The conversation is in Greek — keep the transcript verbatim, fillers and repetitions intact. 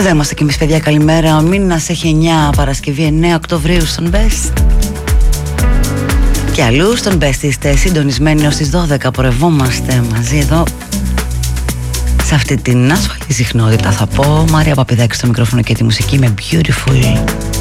Εδώ είμαστε κι εμείς, παιδιά, καλημέρα. Ο μήνας έχει εννιά, Παρασκευή εννέα Οκτωβρίου στον Best. Και αλλού στον Best είστε συντονισμένοι ως τις δώδεκα. Πορευόμαστε μαζί εδώ σε αυτή την ασφαλή συχνότητα, θα πω. Μαρία Παπηδάκη στο μικρόφωνο και τη μουσική με Beautiful.